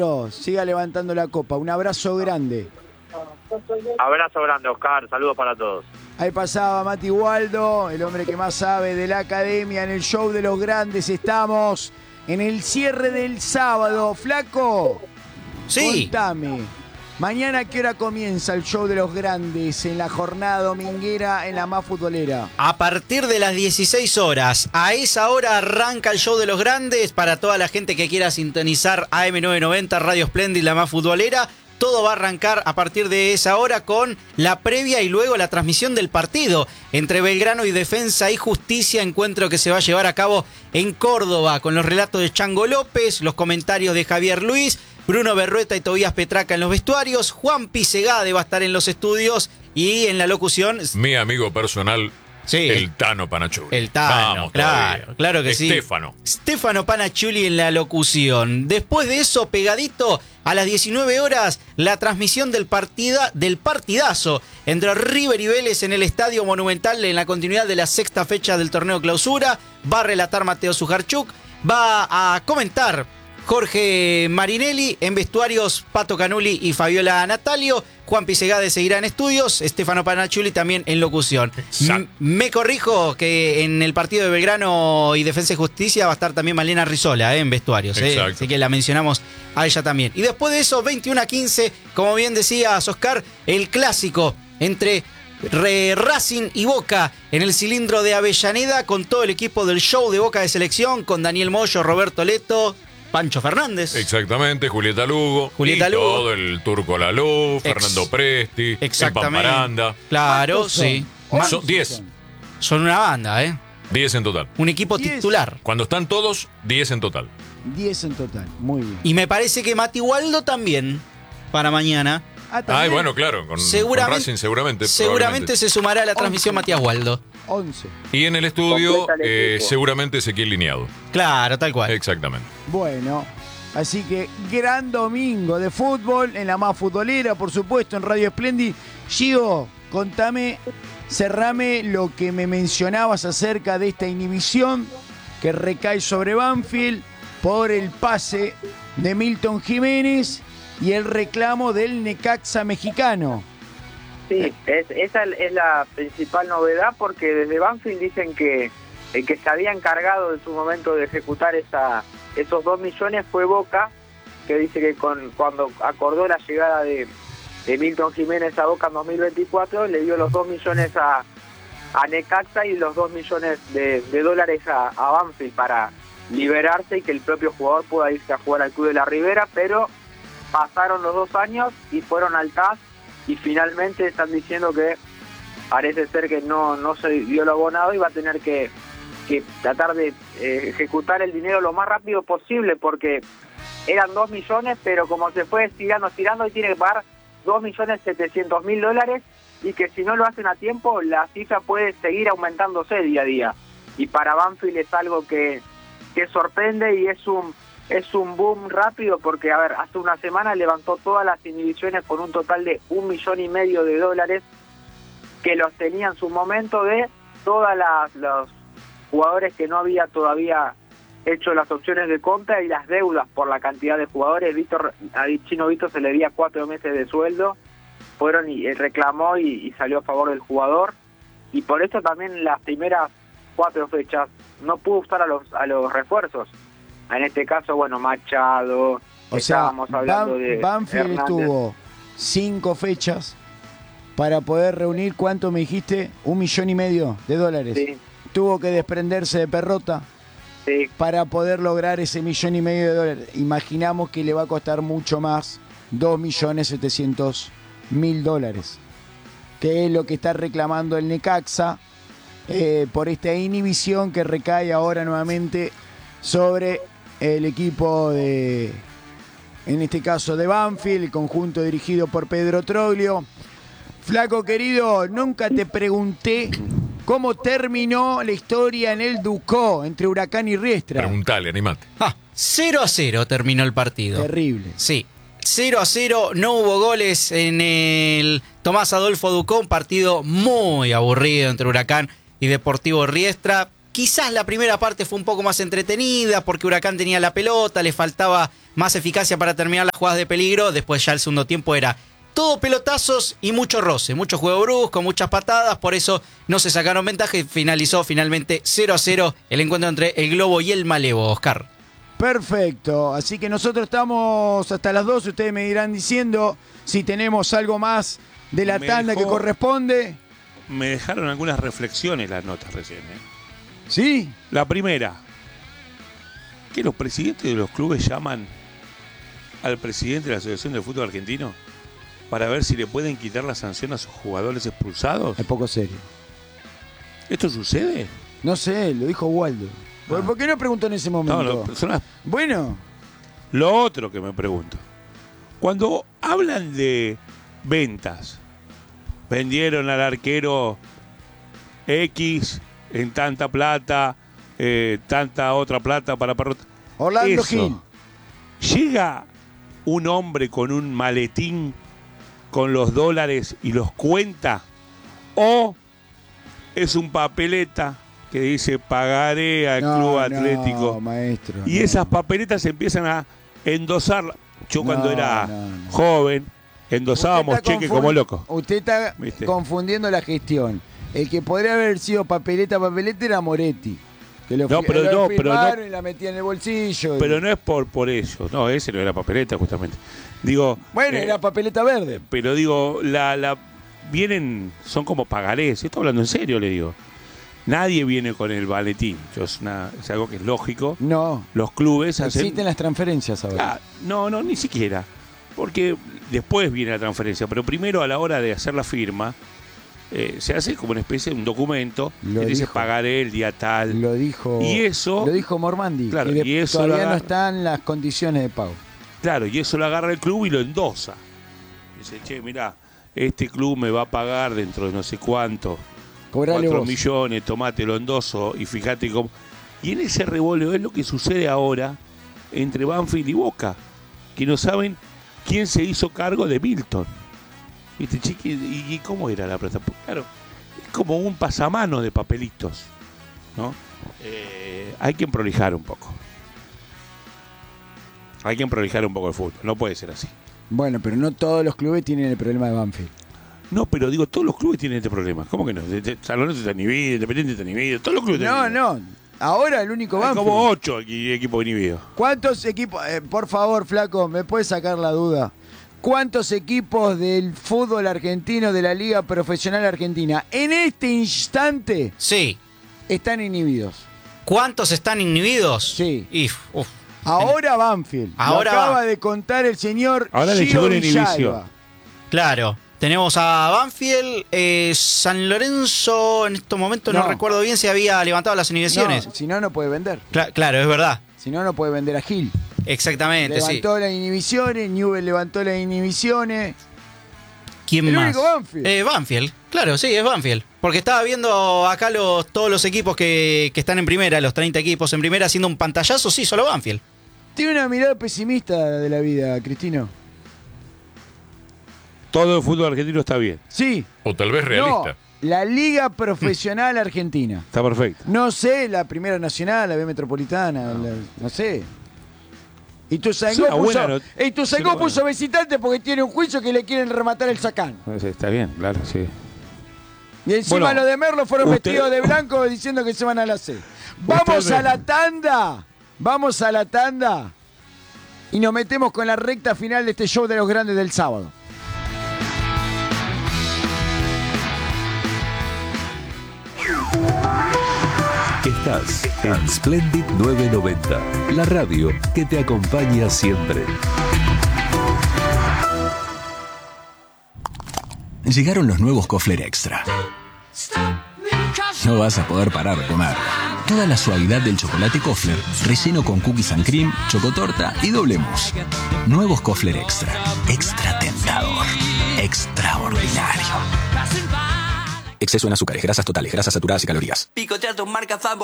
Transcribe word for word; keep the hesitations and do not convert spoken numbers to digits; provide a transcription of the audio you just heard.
maestro. Siga levantando la copa. Un abrazo grande. Abrazo grande, Oscar. Saludos para todos. Ahí pasaba Mati Waldo, el hombre que más sabe de la academia. En el show de los grandes estamos en el cierre del sábado. Flaco, sí. Contame, mañana a qué hora comienza el show de los grandes en la jornada dominguera en la más futbolera. A partir de las dieciséis horas. A esa hora arranca el show de los grandes para toda la gente que quiera sintonizar A M novecientos noventa, Radio Splendid, la más futbolera. Todo va a arrancar a partir de esa hora con la previa y luego la transmisión del partido entre Belgrano y Defensa y Justicia, encuentro que se va a llevar a cabo en Córdoba, con los relatos de Chango López, los comentarios de Javier Luis, Bruno Berrueta y Tobías Petraca en los vestuarios, Juan Pisegade va a estar en los estudios y en la locución... Mi amigo personal... Sí, el Tano Panachuli. El Tano, Vamos, claro, todavía. claro que Estefano. sí. Stefano Panachuli en la locución. Después de eso, pegadito, a las diecinueve horas, la transmisión del, partida, del partidazo entre River y Vélez en el Estadio Monumental en la continuidad de la sexta fecha del torneo clausura. Va a relatar Mateo Sujarchuk, va a comentar Jorge Marinelli, en vestuarios Pato Canuli y Fabiola Natalio. Juan Pisegade seguirá en estudios, Stefano Panachuli también en locución. M- me corrijo que en el partido de Belgrano y Defensa y Justicia va a estar también Malena Rizola eh, en vestuarios, eh, así que la mencionamos a ella también. Y después de eso, veintiuno a quince, como bien decías, Oscar, el clásico entre Re Racing y Boca en el cilindro de Avellaneda, con todo el equipo del show de Boca de Selección, con Daniel Moyo, Roberto Leto, Pancho Fernández. Exactamente, Julieta Lugo. Julieta y Lugo. todo el Turco Lalú, Ex- Fernando Presti, el Exactamente. Pamparanda. Claro, sí. son? Son diez. Son una banda, ¿eh? diez en total. Un equipo diez. titular. Cuando están todos, diez en total. diez en total, muy bien. Y me parece que Mati Waldo también, para mañana. Ah, ¿también? Ay, bueno, claro, con, Seguramente- con Racing seguramente. Seguramente probablemente. se sumará a la transmisión Matías Waldo. once. Y en el estudio, Completa el eh, equipo. seguramente Ezequiel Lineado. Claro, tal cual. Exactamente. Bueno, así que gran domingo de fútbol en la más futbolera, por supuesto, en Radio Splendid. Gio, contame, cerrame lo que me mencionabas acerca de esta inhibición que recae sobre Banfield por el pase de Milton Jiménez y el reclamo del Necaxa mexicano. Sí, es, esa es la principal novedad, porque desde Banfield dicen que el que se había encargado en su momento de ejecutar esa, esos dos millones fue Boca, que dice que con, cuando acordó la llegada de, de Milton Jiménez a Boca en dos mil veinticuatro, le dio los dos millones a, a Necaxa y los dos millones de, de dólares a, a Banfield para liberarse y que el propio jugador pueda irse a jugar al Club de la Ribera, pero pasaron los dos años y fueron al T A S y finalmente están diciendo que parece ser que no, no se dio lo abonado y va a tener que, que tratar de eh, ejecutar el dinero lo más rápido posible, porque eran dos millones, pero como se fue estirando, estirando, y tiene que pagar dos millones setecientos mil dólares, y que si no lo hacen a tiempo, la cifra puede seguir aumentándose día a día. Y para Banfield es algo que, que sorprende y es un es un boom rápido, porque, a ver, hace una semana levantó todas las inhibiciones con un total de un millón y medio de dólares, que los tenía en su momento de todas las los jugadores que no había todavía hecho las opciones de compra y las deudas por la cantidad de jugadores. Víctor, a Chino Víctor se le debía cuatro meses de sueldo, fueron y él reclamó y, y salió a favor del jugador, y por eso también las primeras cuatro fechas no pudo usar a los a los refuerzos. En este caso, bueno, Machado, O sea, estábamos hablando Ban- de Banfield Hernández. estuvo cinco fechas para poder reunir, ¿cuánto me dijiste? Un millón y medio de dólares. Sí, Tuvo que desprenderse de Perrota sí, para poder lograr ese millón y medio de dólares. Imaginamos que le va a costar mucho más, dos millones setecientos mil dólares, que es lo que está reclamando el Necaxa eh, por esta inhibición que recae ahora nuevamente sobre el equipo de, en este caso de Banfield, el conjunto dirigido por Pedro Troglio. Flaco querido, nunca te pregunté cómo terminó la historia en el Ducó entre Huracán y Riestra. Preguntale, animate. Ah, cero a cero terminó el partido. Terrible. Sí, cero a cero, no hubo goles en el Tomás Adolfo Ducó, un partido muy aburrido entre Huracán y Deportivo Riestra. Quizás la primera parte fue un poco más entretenida porque Huracán tenía la pelota, le faltaba más eficacia para terminar las jugadas de peligro. Después ya el segundo tiempo era todo pelotazos y mucho roce, mucho juego brusco, muchas patadas. Por eso no se sacaron ventaja y finalizó finalmente cero a cero el encuentro entre el Globo y el Malevo, Oscar. Perfecto, así que nosotros estamos hasta las doce. Ustedes me irán diciendo si tenemos algo más de la Me tanda dejó- que corresponde. Me dejaron algunas reflexiones las notas recién. ¿eh? ¿Sí? La primera, que los presidentes de los clubes llaman al presidente de la Asociación de Fútbol Argentino para ver si le pueden quitar la sanción a sus jugadores expulsados. Es poco serio. ¿Esto sucede? No sé, lo dijo Waldo. ¿Por, Ah. ¿por qué no preguntó en ese momento? No, no, son las- Bueno, Lo otro que me pregunto, cuando hablan de ventas, vendieron al arquero X en tanta plata, eh, tanta otra plata para Parrota. Orlando Eso. Gil. Llega un hombre con un maletín con los dólares y los cuenta, o es un papeleta que dice pagaré al No, Club no, Atlético. maestro. Y no. esas papeletas se empiezan a endosar. Yo cuando No, era no, no. joven, endosábamos Usted está cheque confund- como locos. Usted está ¿Viste? confundiendo la gestión. El que podría haber sido papeleta, papeleta era Moretti. Que lo, No, fi- pero lo no, pero firmaron no- y la metía en el bolsillo. y- Pero no es por, por eso. No, ese no era papeleta, justamente. Digo. Bueno, eh, era papeleta verde. Pero digo, la, la vienen, son como pagarés. Estoy hablando en serio, le digo. Nadie viene con el maletín. Yo, es, una- es algo que es lógico. No. Los clubes hacen. Existen las transferencias ahora. Ah, no, no, ni siquiera. Porque después viene la transferencia. Pero primero, a la hora de hacer la firma, eh, se hace como una especie de un documento Lo que dice dijo. pagaré el día tal. Lo dijo. Y eso- Lo dijo Mormandi. Claro, que de- y eso todavía lo no agarra- están las condiciones de pago. Claro, y eso lo agarra el club y lo endosa. Dice, che, mirá, este club me va a pagar dentro de no sé cuánto. Cobrale Cuatro vos. millones, tomate, lo endoso y fíjate cómo. Y en ese revoleo es lo que sucede ahora entre Banfield y Boca, que no saben quién se hizo cargo de Milton. ¿Viste, chiqui? ¿Y, y cómo era la plata? Pues, claro, es como un pasamano de papelitos, ¿no? Eh, hay que prolijar un poco. Hay que prolijar un poco el fútbol, no puede ser así. Bueno, pero no todos los clubes tienen el problema de Banfield. No, pero digo, todos los clubes tienen este problema. ¿Cómo que no? De- de- San Lorenzo está inhibido, Independiente está inhibido, todos los clubes No, están inhibidos. no. Ahora el único Hay Banfield. como ocho aquí, equipos inhibidos. ¿Cuántos equipos? eh, por favor, Flaco, ¿me puedes sacar la duda? ¿Cuántos equipos del fútbol argentino, de la Liga Profesional Argentina, en este instante Sí. están inhibidos? ¿Cuántos están inhibidos? Sí. Y, uf. Ahora Banfield. Ahora Lo acaba va- de contar el señor Ahora le Gio llegó la inhibición. Villalba. Claro. Tenemos a Banfield, eh, San Lorenzo, en estos momentos no. No. recuerdo bien si había levantado las inhibiciones. No, si no, no puede vender. Cla- claro, es verdad. Si no, no puede vender a Gil. Exactamente, sí. Levantó las inhibiciones, Newell levantó las inhibiciones. ¿Quién el más? único Banfield. Eh, Banfield, claro, sí, es Banfield. Porque estaba viendo acá los, todos los equipos que, que están en primera, los treinta equipos en primera, haciendo un pantallazo, sí, solo Banfield. Tiene una mirada pesimista de la vida, Cristino. Todo el fútbol argentino está bien. Sí. O tal vez No, realista. la Liga Profesional Argentina. Está perfecto. No sé, la Primera Nacional, la B Metropolitana, la- no sé. Y tu Es una buena not- puso, y es una puso buena- visitante porque tiene un juicio que le quieren rematar el sacán. Está bien, claro, sí. Y encima Bueno, los de Merlo fueron usted- vestidos de blanco diciendo que se van a la C. Vamos Usted- a la tanda. Vamos a la tanda. Y nos metemos con la recta final de este show de los grandes del sábado. Estás en Splendid novecientos noventa, la radio que te acompaña siempre. Llegaron los nuevos Kofler Extra. No vas a poder parar de comer. Toda la suavidad del chocolate Kofler, relleno con cookies and cream, chocotorta y doble mousse. Nuevos Kofler Extra. Extra tentador. Extraordinario. Exceso en azúcares, grasas totales, grasas saturadas y calorías. Picotea tu marca favorita.